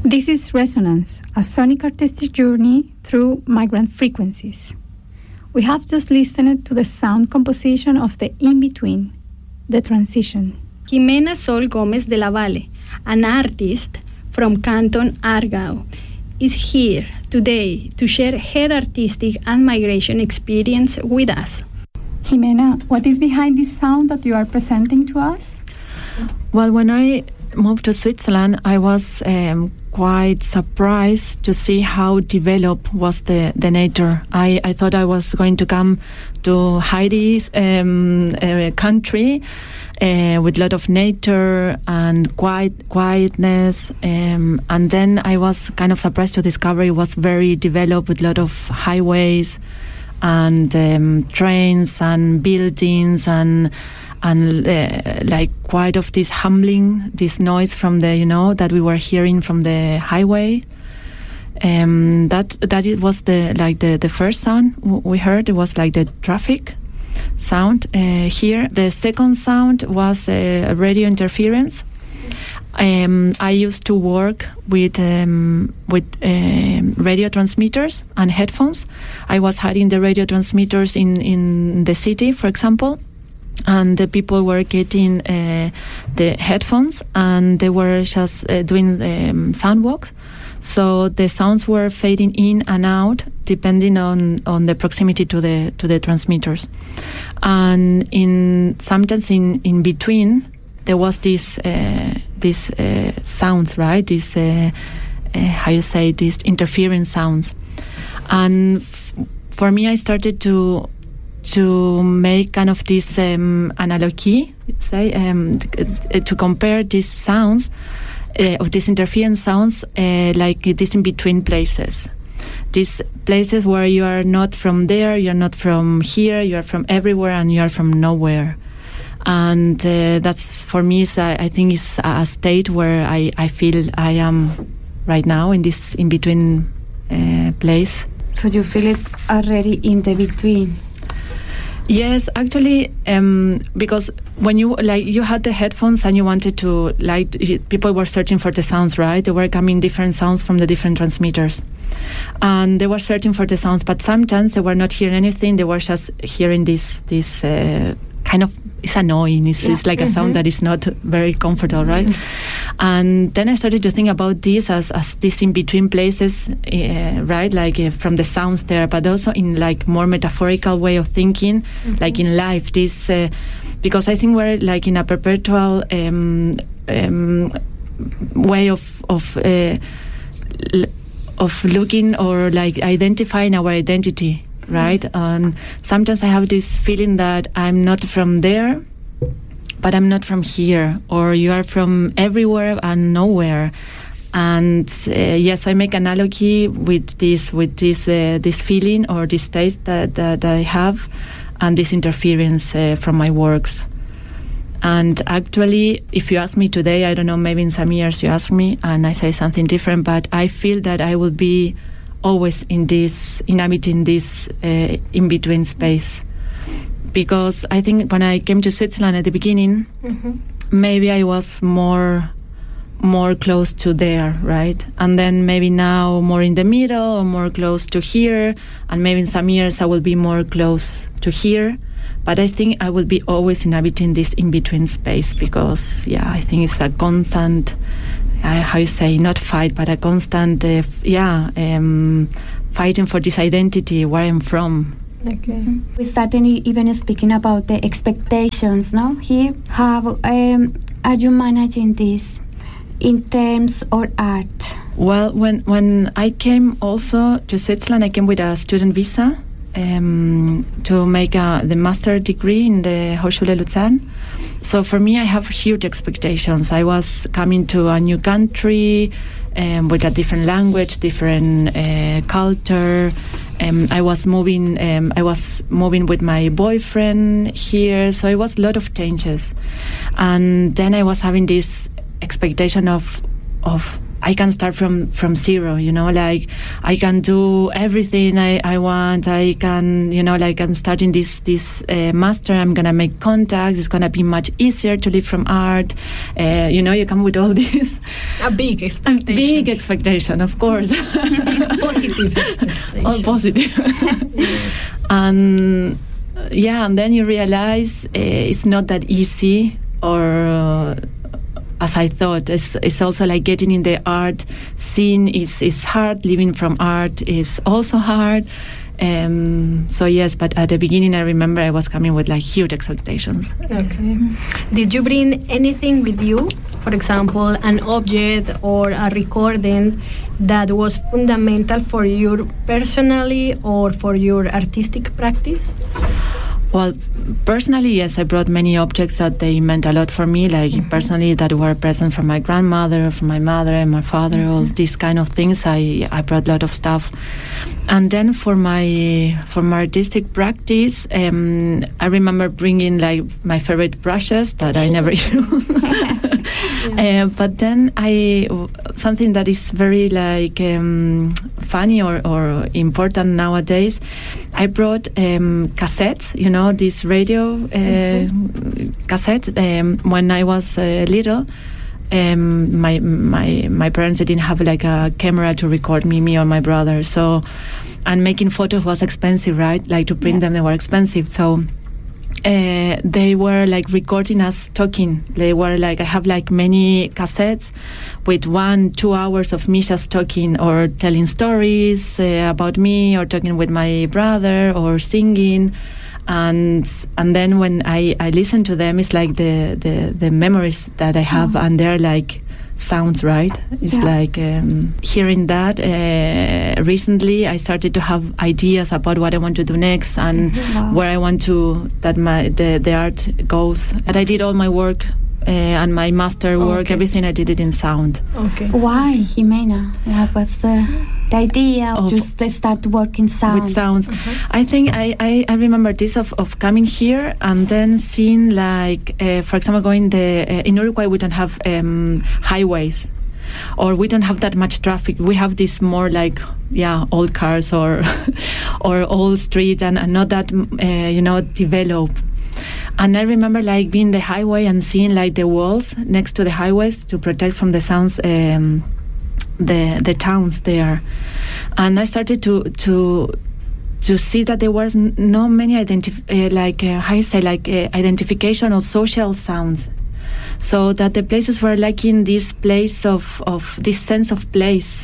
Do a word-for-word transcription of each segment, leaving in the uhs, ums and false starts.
This is Resonance, a sonic artistic journey through migrant frequencies. We have just listened to the sound composition of the in-between, the transition. Jimena Sol Gomez de la Valle, an artist from Canton Aargau, is here today to share her artistic and migration experience with us. Jimena, what is behind this sound that you are presenting to us? Well, when I moved to Switzerland, I was um, quite surprised to see how developed was the, the nature. I, I thought I was going to come to Heidi's um, uh, country uh, with a lot of nature and quiet quietness, um, and then I was kind of surprised to discover it was very developed with a lot of highways and um, trains and buildings and and uh, like quite of this humbling, this noise from the, you know, that we were hearing from the highway. Um, that that it was the like the, the first sound we heard. It was like the traffic sound uh, here. The second sound was uh, radio interference. Um, I used to work with um, with um, radio transmitters and headphones. I was having the radio transmitters in, in the city, for example, and the people were getting uh, the headphones and they were just uh, doing um, sound walks. So the sounds were fading in and out depending on, on the proximity to the to the transmitters. And in sometimes in, in between there was this uh, these uh, sounds, right? These uh, uh, how you say these interference sounds. And f- for me, I started to to make kind of this um, analogy, say, um, to compare these sounds uh, of these interference sounds uh, like these in between places. These places where you are not from there, you're not from here, you are from everywhere, and you are from nowhere. And uh, that's, for me, is, uh, I think it's a state where I, I feel I am right now in this in-between uh, place. So you feel it already in the between? Yes, actually, um, because when you like you had the headphones and you wanted to like people were searching for the sounds, right? They were coming different sounds from the different transmitters, and they were searching for the sounds. But sometimes they were not hearing anything; they were just hearing this this uh, kind of. It's annoying. It's, yeah. it's like mm-hmm. a sound that is not very comfortable, right? Mm-hmm. And then I started to think about this as, as this in-between places, uh, right? Like uh, from the sounds there, but also in like more metaphorical way of thinking, mm-hmm. like in life. This uh, because I think we're like in a perpetual um, um, way of of uh, l- of looking or like identifying our identity. Right, and sometimes I have this feeling that I'm not from there, but I'm not from here, or you are from everywhere and nowhere. And uh, yes, I make analogy with this, with this, uh, this feeling or this taste that, that I have, and this interference uh, from my works. And actually, if you ask me today, I don't know, maybe in some years you ask me, and I say something different, but I feel that I will be always in this, inhabiting this uh, in-between space. Because I think when I came to Switzerland at the beginning, mm-hmm. maybe I was more more close to there, right? And then maybe now more in the middle or more close to here, and maybe in some years I will be more close to here. But I think I will be always inhabiting this in-between space because, yeah, I think it's a constant... Uh, how you say, not fight, but a constant, uh, yeah, um, fighting for this identity, where I'm from. Okay. We started even speaking about the expectations, no? Here, how um, are you managing this in terms of art? Well, when when I came also to Switzerland, I came with a student visa um, to make a, the master degree in the Hochschule Luzern. So for me, I have huge expectations. I was coming to a new country um, with a different language, different uh, culture. Um, I was moving. Um, I was moving with my boyfriend here, so it was a lot of changes. And then I was having this expectation of of I can start from, from zero, you know, like I can do everything I, I want. I can, you know, like I'm starting this, this uh, master, I'm going to make contacts. It's going to be much easier to live from art. Uh, you know, you come with all this. A big expectation. Big expectation, of course. Positive expectation. All positive. Yes. And yeah, and then you realize uh, it's not that easy or... Uh, as I thought, it's, it's also like getting in the art scene is, is hard. Living from art is also hard. Um, so yes, but at the beginning I remember I was coming with like huge expectations. Okay. Did you bring anything with you? For example, an object or a recording that was fundamental for you personally or for your artistic practice? Well, personally, yes, I brought many objects that they meant a lot for me, like mm-hmm. personally that were present from my grandmother, from my mother and my father, mm-hmm. all these kind of things. I, I brought a lot of stuff. And then for my for my artistic practice, um, I remember bringing like my favorite brushes that I never use. uh, but then I something that is very like um, funny or, or important nowadays, I brought um, cassettes, you know, these radio uh, mm-hmm. cassettes. Um, when I was uh, little, um, my my my parents didn't have like a camera to record me, me or my brother. So, and making photos was expensive, right? Like to print yeah. them, they were expensive. So. Uh, they were like recording us talking. They were like, I have like many cassettes with one, two hours of me just talking or telling stories uh, about me or talking with my brother or singing. And and then when I, I listen to them, it's like the, the, the memories that I have, oh. and they're like sounds, right? It's yeah. like um, hearing that. Uh, recently, I started to have ideas about what I want to do next and wow. where I want to that my the, the art goes. And I did all my work uh, and my master work, okay. everything I did it in sound. Okay. Why, Jimena? What was uh, the idea of just to start working sounds? With sounds. Uh-huh. I think I, I, I remember this of, of coming here and then seeing like, uh, for example, going the uh, in Uruguay we don't have um, highways. Or we don't have that much traffic. We have this more like, yeah, old cars or or old street and, and not that, uh, you know, developed. And I remember like being the highway and seeing like the walls next to the highways to protect from the sounds, um, the the towns there. And I started to to to see that there was n- no many identif- uh, like uh, how you say like uh, identification of social sounds. So that the places were lacking this place of, of this sense of place,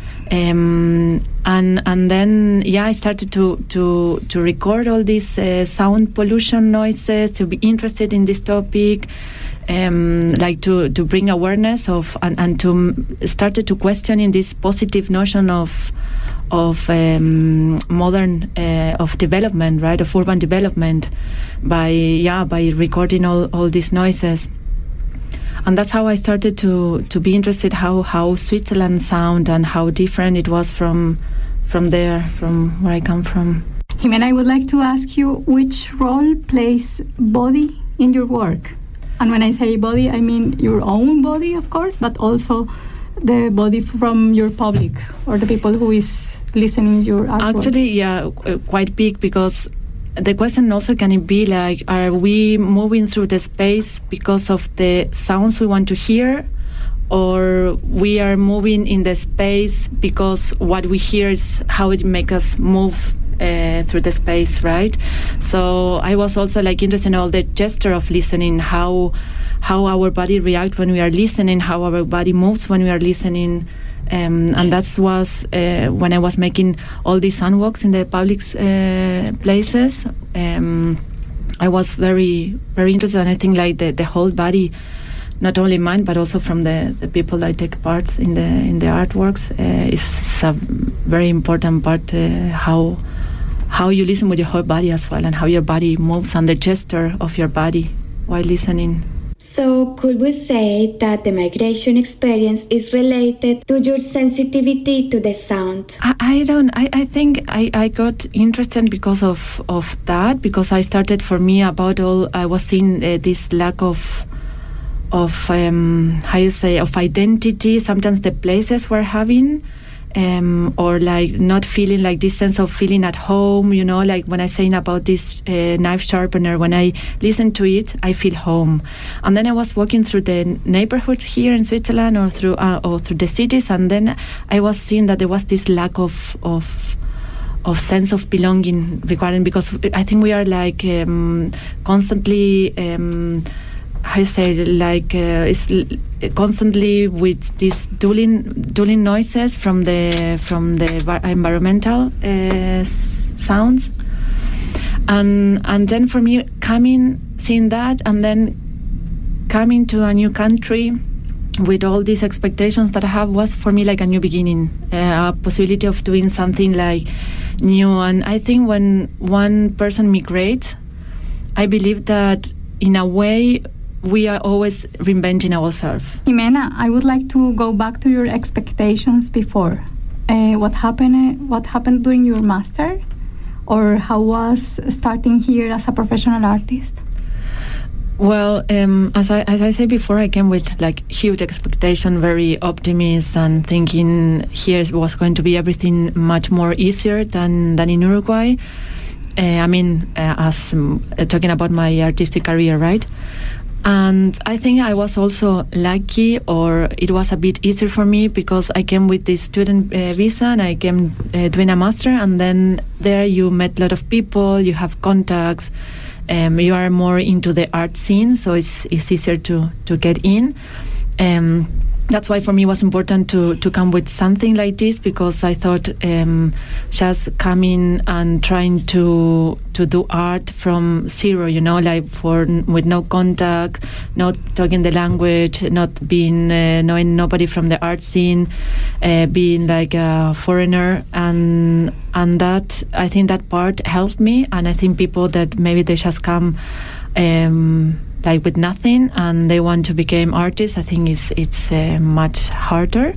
um, and and then yeah, I started to to to record all these uh, sound pollution noises, to be interested in this topic, um, like to, to bring awareness of and, and to m- started to question in this positive notion of of um, modern uh, of development, right, of urban development, by yeah by recording all, all these noises. And that's how I started to, to be interested how, how Switzerland sound and how different it was from from there, from where I come from. Jimena, I would like to ask you which role plays body in your work? And when I say body, I mean your own body, of course, but also the body from your public or the people who is listening to your artworks. Actually, yeah, quite big, because the question also can it be like, are we moving through the space because of the sounds we want to hear, or we are moving in the space because what we hear is how it makes us move uh, through the space, right? So I was also like interested in all the gesture of listening, how how our body reacts when we are listening, how our body moves when we are listening. Um, and that was uh, when I was making all these sound walks in the public uh, places. Um, I was very, very interested, and I think like the, the whole body, not only mine but also from the, the people that take parts in the in the artworks, uh, is a very important part. Uh, how how you listen with your whole body as well, and how your body moves, and the gesture of your body while listening. So could we say that the migration experience is related to your sensitivity to the sound? I, I don't, I, I think I, I got interested because of, of that, because I started for me about all, I was seeing uh, this lack of of um, how you say of identity. Sometimes the places we're having. Um, or like not feeling like this sense of feeling at home, you know, like when I saying about this uh, knife sharpener, when I listen to it, I feel home. And then I was walking through the neighborhood here in Switzerland, or through uh, or through the cities, and then I was seeing that there was this lack of of of sense of belonging regarding, because I think we are like um, constantly. Um, I say like uh, it's constantly with these dueling dueling noises from the from the environmental uh, sounds, and and then for me coming seeing that, and then coming to a new country with all these expectations that I have, was for me like a new beginning, uh, a possibility of doing something like new. And I think when one person migrates, I believe that in a way we are always reinventing ourselves. Jimena, I would like to go back to your expectations before. Uh, what happened? What happened during your master, or how was starting here as a professional artist? Well, um, as I as I said before, I came with like huge expectation, very optimistic, and thinking here was going to be everything much more easier than than in Uruguay. Uh, I mean, uh, as um, uh, talking about my artistic career, right? And I think I was also lucky, or it was a bit easier for me, because I came with this student uh, visa, and I came uh, doing a master, and then there you met a lot of people, you have contacts, um, you are more into the art scene, so it's, it's easier to, to get in. Um, that's why for me it was important to, to come with something like this, because I thought um, just coming and trying to to do art from zero, you know, like for with no contact, not talking the language, not being uh, knowing nobody from the art scene, uh, being like a foreigner, and and that I think that part helped me. And I think people that maybe they just come um, like with nothing and they want to become artists, I think it's it's uh, much harder.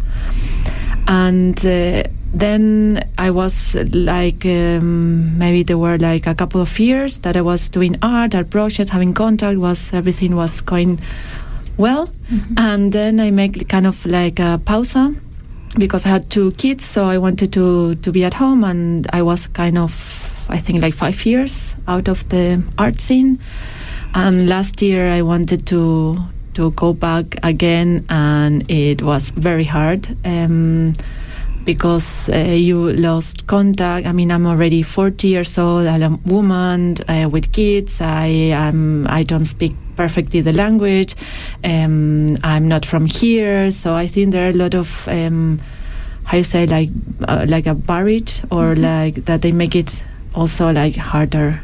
And uh, then I was like, um, maybe there were like a couple of years that I was doing art, art projects, having contact, was everything was going well. Mm-hmm. And then I make kind of like a pause, because I had two kids, so I wanted to, to be at home, and I was kind of, I think like five years out of the art scene. And last year I wanted to to go back again, and it was very hard um, because uh, you lost contact. I mean, I'm already forty years old. I'm a woman uh, with kids. I am. I don't speak perfectly the language. Um, I'm not from here, so I think there are a lot of um, how you say like uh, like a barrier, or mm-hmm. like that they make it also like harder.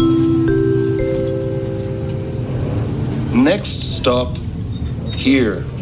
Next stop, here.